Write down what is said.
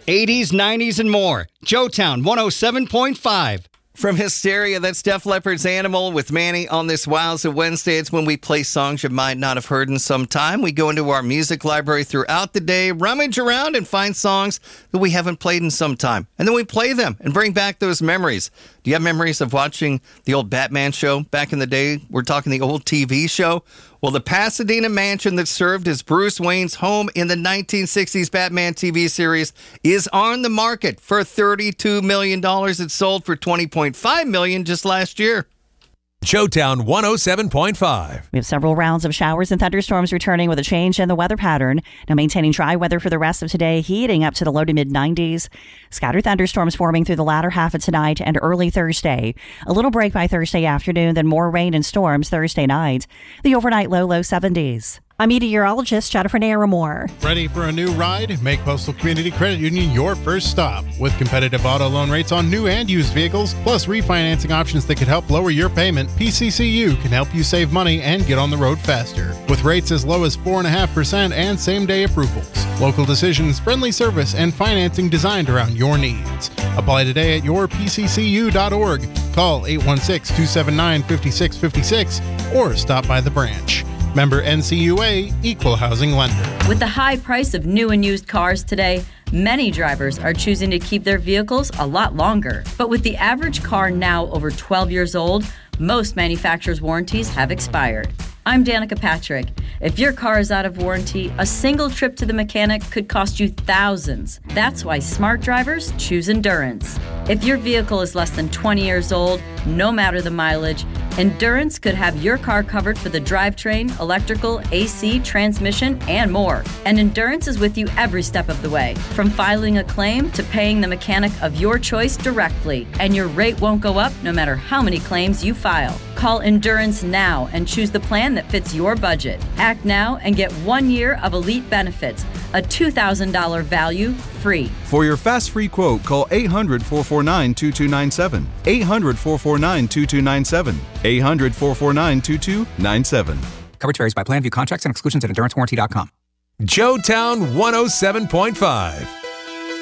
80s, 90s, and more. Joetown 107.5. From Hysteria, that's Def Leppard's Animal with Manny on this Wowza Wednesday. It's when we play songs you might not have heard in some time. We go into our music library throughout the day, rummage around and find songs that we haven't played in some time. And then we play them and bring back those memories. Do you have memories of watching the old Batman show back in the day? We're talking the old TV show. Well, the Pasadena mansion that served as Bruce Wayne's home in the 1960s Batman TV series is on the market for $32 million. It sold for $20.5 million just last year. Joetown 107.5. We have several rounds of showers and thunderstorms returning with a change in the weather pattern. Now maintaining dry weather for the rest of today, heating up to the low to mid 90s. Scattered thunderstorms forming through the latter half of tonight and early Thursday. A little break by Thursday afternoon, then more rain and storms Thursday night. The overnight low 70s. I'm meteorologist Jennifer Naramore. Ready for a new ride? Make Postal Community Credit Union your first stop. With competitive auto loan rates on new and used vehicles, plus refinancing options that could help lower your payment, PCCU can help you save money and get on the road faster. With rates as low as 4.5% and same-day approvals. Local decisions, friendly service, and financing designed around your needs. Apply today at yourpccu.org. Call 816-279-5656 or stop by the branch. Member NCUA, Equal Housing Lender. With the high price of new and used cars today, many drivers are choosing to keep their vehicles a lot longer. But with the average car now over 12 years old, most manufacturers' warranties have expired. I'm Danica Patrick. If your car is out of warranty, a single trip to the mechanic could cost you thousands. That's why smart drivers choose Endurance. If your vehicle is less than 20 years old, no matter the mileage, Endurance could have your car covered for the drivetrain, electrical, AC, transmission, and more. And Endurance is with you every step of the way, from filing a claim to paying the mechanic of your choice directly. And your rate won't go up no matter how many claims you file. Call Endurance now and choose the plan that fits your budget. Act now and get 1 year of elite benefits, a $2,000 value free. For your fast free quote, call 800-449-2297. 800-449-2297. 800-449-2297. Coverage varies by plan. View contracts and exclusions at EnduranceWarranty.com. Joetown 107.5.